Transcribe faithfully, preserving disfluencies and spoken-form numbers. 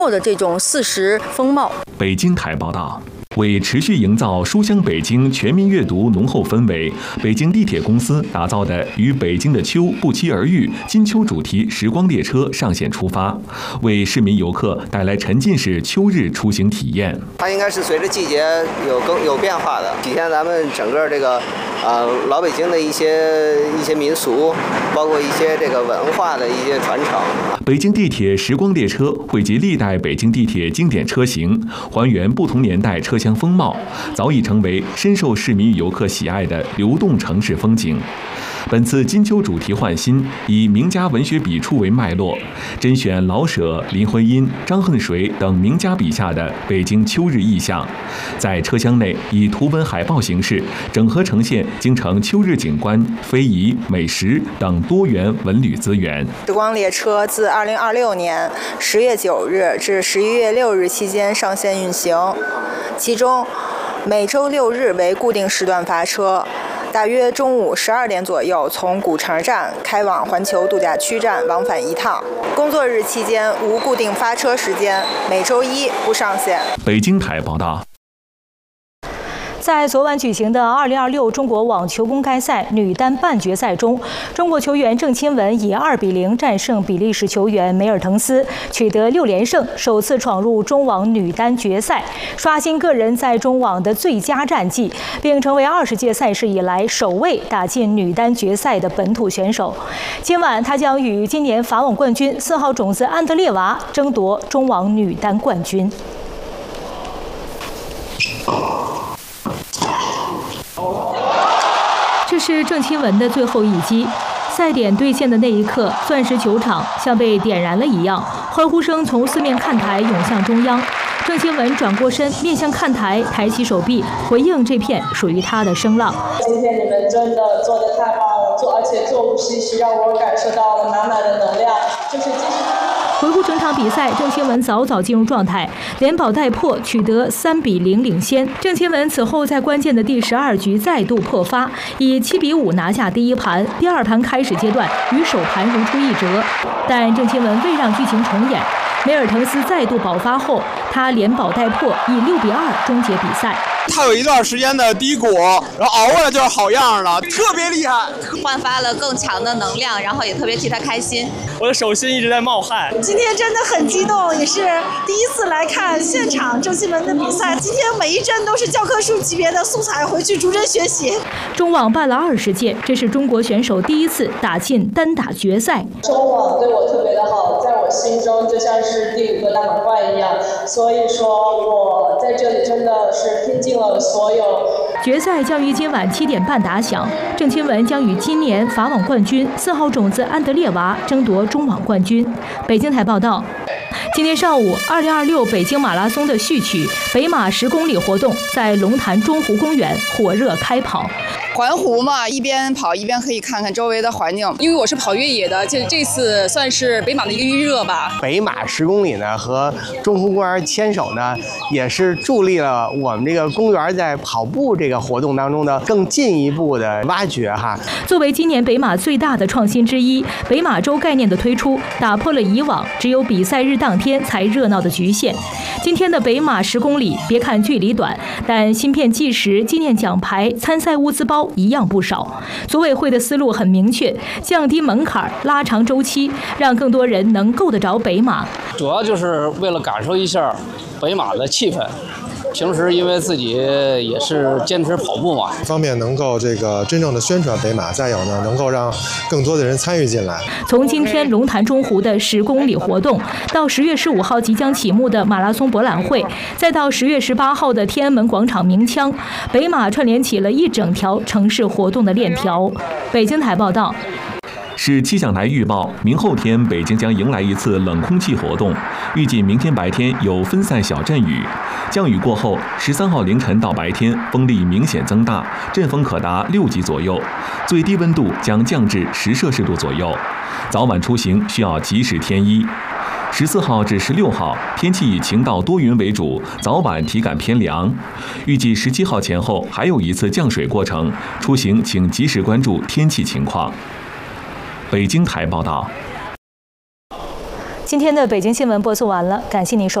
的这种四时风貌。 北京台报道。为持续营造书香北京全民阅读浓厚氛围，北京地铁公司打造的与北京的秋不期而遇金秋主题时光列车上线出发，为市民游客带来沉浸式秋日出行体验。 它应该是随着季节有更有变化的，体现咱们整个这个呃老北京的一些一些民俗，包括一些这个文化的一些传承。 北京地铁时光列车汇集历代北京地铁经典车型，还原不同年代车厢风貌，早已成为深受市民与游客喜爱的流动城市风景。本次金秋主题换新，以名家文学笔触为脉络，甄选老舍、林徽因、张恨水等名家笔下的北京秋日意象，在车厢内以图文海报形式整合呈现京城秋日景观、非遗、美食等多元文旅资源。 时光列车自二零二六年十月九日至十一月六日期间上线运行，其中每周六日为固定时段发车，大约中午十二点左右从古城站开往环球度假区站往返一趟。工作日期间无固定发车时间，每周一不上线。 北京台报道。 在昨晚举行的二零二六中国网球公开赛女单半决赛中，中国球员郑钦文以二比零战胜比利时球员梅尔滕斯，取得六连胜，首次闯入中网女单决赛，刷新个人在中网的最佳战绩，并成为二十届赛事以来首位打进女单决赛的本土选手。今晚她将与今年法网冠军四号种子安德烈娃争夺中网女单冠军。这是郑钦文的最后一击，赛点兑现的那一刻，钻石球场像被点燃了一样，欢呼声从四面看台涌向中央。郑钦文转过身，面向看台，抬起手臂，回应这片属于他的声浪。 今天你们真的做得太棒了，做而且做无锡是让我感受到了满满的能量，就是继续。 回顾整场比赛，郑钦文早早进入状态，连保带破取得三比零领先。郑钦文此后在关键的第十二局再度破发，以七比五拿下第一盘。第二盘开始阶段与首盘如出一辙，但郑钦文未让剧情重演。梅尔滕斯再度爆发后，他连保带破，以六比二终结比赛。 他有一段时间的低谷，然后熬过来就是好样了，特别厉害， 焕发了更强的能量，然后也特别替他开心。 我的手心一直在冒汗。 今天真的很激动，也是第一次来看现场郑钦文的比赛。今天每一帧都是教科书级别的素材，回去逐帧学习。 中网办了二十届，这是中国选手第一次打进单打决赛。 中网对我特别的好，在我心中就像是第五个大满贯一样，所以说我在这里真的是拼尽了所有。 决赛将于今晚七点半打响，郑钦文将与今年法网冠军四号种子安德烈娃争夺中网冠军。北京台报道。今天上午，二零二六北京马拉松的序曲北马十公里活动在龙潭中湖公园火热开跑。 环湖嘛，一边跑一边可以看看周围的环境。因为我是跑越野的，这这次算是北马的一个预热吧。 北马十公里呢和中湖公园牵手呢，也是助力了我们这个公园在跑步这个活动当中的更进一步的挖掘哈。 作为今年北马最大的创新之一，北马周概念的推出，打破了以往只有比赛日当天才热闹的局限。今天的北马十公里，别看距离短，但芯片计时、纪念奖牌、参赛物资包一样不少。组委会的思路很明确，降低门槛，拉长周期，让更多人能够得着北马。 主要就是为了感受一下北马的气氛。平时因为自己也是坚持跑步嘛， 方面能够这个真正的宣传北马，再有呢能够让更多的人参与进来。 从今天龙潭中湖的十公里活动，到十月十五号即将启幕的马拉松博览会，再到十月十八号的天安门广场鸣枪，北马串联起了一整条城市活动的链条。北京台报道。 市气象台预报，明后天北京将迎来一次冷空气活动，预计明天白天有分散小阵雨。降雨过后，十三号凌晨到白天风力明显增大，阵风可达六级左右，最低温度将降至十摄氏度左右。早晚出行需要及时添衣。十四号至十六号，天气以晴到多云为主，早晚体感偏凉。预计十七号前后还有一次降水过程，出行请及时关注天气情况。北京台报道。 今天的北京新闻播送完了，感谢您收。